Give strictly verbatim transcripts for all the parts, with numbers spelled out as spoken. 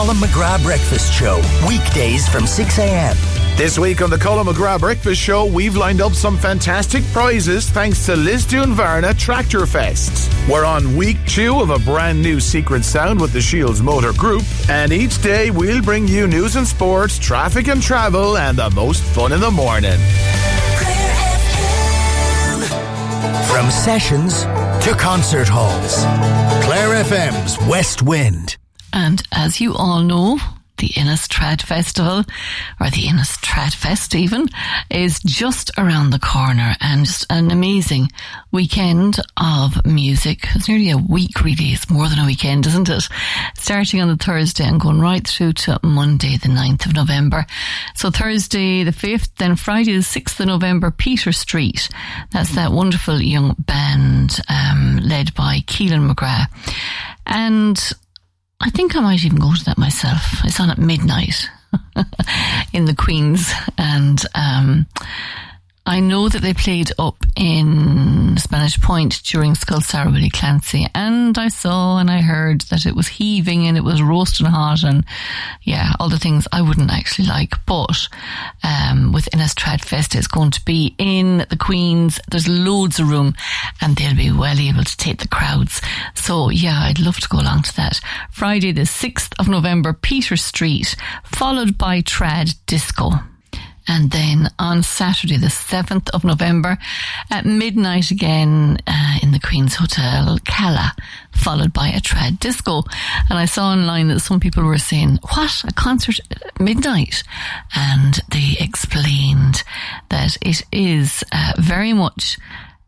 Colin McGrath Breakfast Show, weekdays from six a.m. This week on the Colin McGrath Breakfast Show, we've lined up some fantastic prizes thanks to Lisdoon Varna Tractor Fest. We're on week two of a brand new Secret Sound with the Shields Motor Group, and each day we'll bring you news and sports, traffic and travel, and the most fun in the morning. From sessions to concert halls, Clare F M's West Wind. And as you all know, the Innistrad Festival, or the Innistrad Fest even, is just around the corner, and just an amazing weekend of music. It's nearly a week, really. It's more than a weekend, isn't it? Starting on the Thursday and going right through to Monday the ninth of November. So Thursday the fifth, then Friday the sixth of November, Peter Street. That's that wonderful young band um, led by Keelan McGrath. And I think I might even go to that myself. It's on at midnight in the Queen's, and um, I know that they played up in Spanish Point during Skull Willie Clancy, and I saw and I heard that it was heaving and it was roasting hot, and yeah, all the things I wouldn't actually like. But um, with Innistrad Fest, it's going to be in the Queen's. There's loads of room, and they'll be well able to take the crowds. So yeah, I'd love to go along to that. Friday the sixth of November, Peter Street, followed by Trad Disco. And then on Saturday the seventh of November at midnight again uh, in the Queen's Hotel, Calla, followed by a Trad Disco. And I saw online that some people were saying, what, a concert at midnight? And they explained that it is uh, very much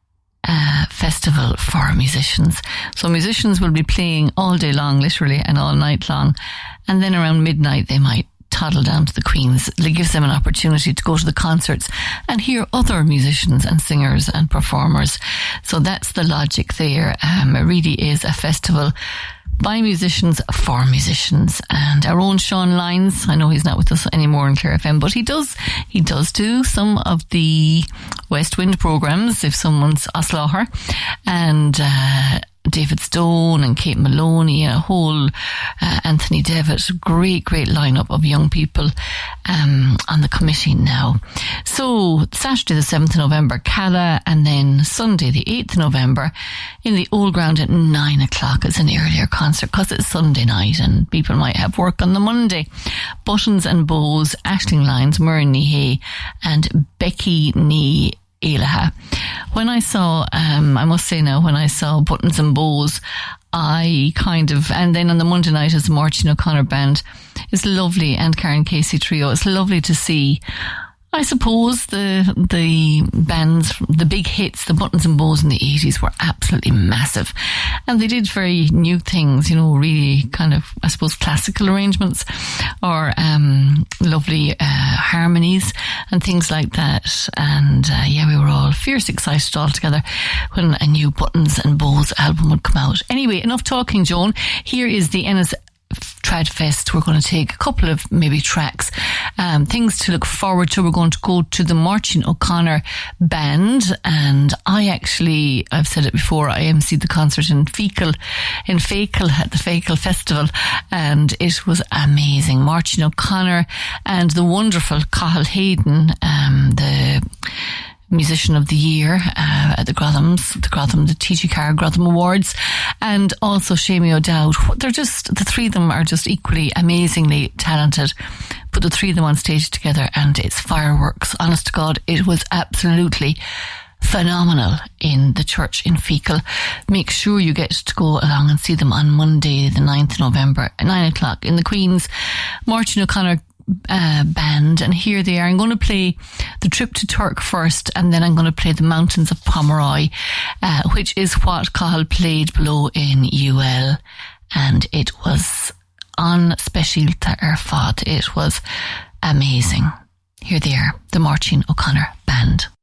a festival for musicians. So musicians will be playing all day long, literally, and all night long. And then around midnight they might toddle down to the Queen's. It gives them an opportunity to go to the concerts and hear other musicians and singers and performers. So that's the logic there. Um, it really is a festival by musicians for musicians. And our own Sean Lyons, I know he's not with us anymore in Clare F M, but he does he does do some of the West Wind programmes if someone's Oslaugher, and uh David Stone and Kate Maloney and a whole uh, Anthony Devitt, great great lineup of young people um, on the committee now. So Saturday the seventh of November, Calla, and then Sunday the eighth of November in the Old Ground at nine o'clock. It's an earlier concert because it's Sunday night and people might have work on the Monday. Buttons and Bows, Aisling Lyons, Murray Hay and Becky Nee Elaha. When I saw, um, I must say now, when I saw Buttons and Bows, I kind of, and then on the Monday night as the Martin O'Connor Band, it's lovely, and Karen Casey Trio, it's lovely to see, I suppose, the the bands, the big hits, the Buttons and Bows in the eighties were absolutely massive. And they did very new things, you know, really kind of, I suppose, classical arrangements or um, lovely uh, harmonies and things like that. And uh, yeah, we were all fierce excited all together when a new Buttons and Bows album would come out. Anyway, enough talking, Joan. Here is the Ennis Trad Fest. We're going to take a couple of maybe tracks, um, things to look forward to. We're going to go to the Martin O'Connor Band, and I actually, I've said it before, I emceed the concert in Fecal, in Fecal at the Fecal Festival, and it was amazing. Martin O'Connor and the wonderful Cathal Hayden, um, the Musician of the Year uh, at the Grothams, the Grotham, the T G Carr Grotham Awards, and also Shamie O'Dowd. They're just, the three of them are just equally amazingly talented. Put the three of them on stage together and it's fireworks. Honest to God, it was absolutely phenomenal in the church in Fecal. Make sure you get to go along and see them on Monday the ninth of November at nine o'clock in the Queen's. Martin O'Connor Uh, band, and here they are. I'm going to play the Trip to Turk first, and then I'm going to play the Mountains of Pomeroy, uh, which is what Cathal played below in U L, and it was on Specialta ar Fad. It was amazing. Here they are, the Martin O'Connor Band.